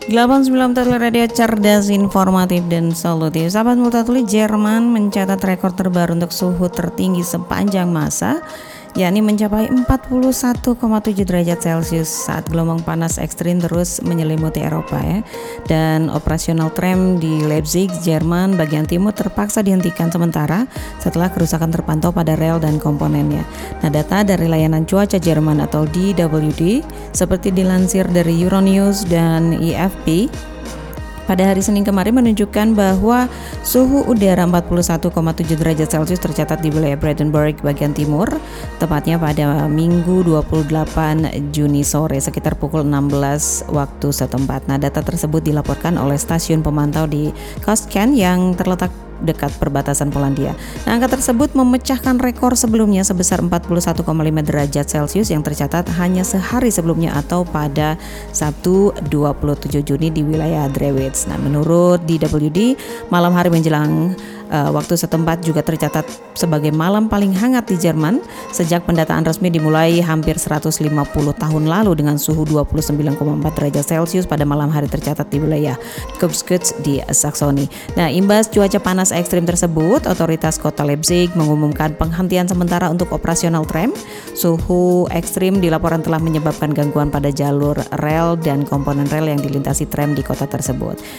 89 Radio cerdas, informatif dan solutif. Sahabat Multatuli, Jerman mencatat rekor terbaru untuk suhu tertinggi sepanjang masa, yakni mencapai 41,7 derajat Celcius saat gelombang panas ekstrim terus menyelimuti Eropa ya. Dan operasional tram di Leipzig, Jerman bagian timur terpaksa dihentikan sementara setelah kerusakan terpantau pada rel dan komponennya. Nah, data dari layanan cuaca Jerman atau DWD seperti dilansir dari Euronews dan IFP pada hari Senin kemarin menunjukkan bahwa suhu udara 41,7 derajat Celcius tercatat di wilayah Brandenburg bagian timur, tepatnya pada Minggu 28 Juni sore sekitar pukul 16 waktu setempat. Nah, data tersebut dilaporkan oleh stasiun pemantau di Kostkien yang terletak dekat perbatasan Polandia. Nah, angka tersebut memecahkan rekor sebelumnya sebesar 41,5 derajat Celcius yang tercatat hanya sehari sebelumnya atau pada Sabtu 27 Juni di wilayah Drewitz. Nah, menurut DWD, malam hari menjelang waktu setempat juga tercatat sebagai malam paling hangat di Jerman sejak pendataan resmi dimulai hampir 150 tahun lalu dengan suhu 29,4 derajat Celcius pada malam hari tercatat di wilayah Kupskutz di Saksoni. Nah, imbas cuaca panas ekstrim tersebut, otoritas kota Leipzig mengumumkan penghentian sementara untuk operasional tram. Suhu ekstrim dilaporkan telah menyebabkan gangguan pada jalur rel dan komponen rel yang dilintasi tram di kota tersebut.